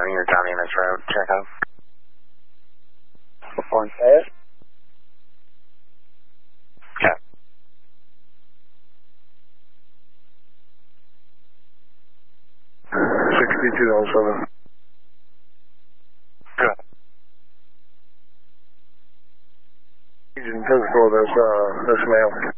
your Johnny Miss Road, check out. Perform fast. Okay. $62.07. Good. Agent physical, this male.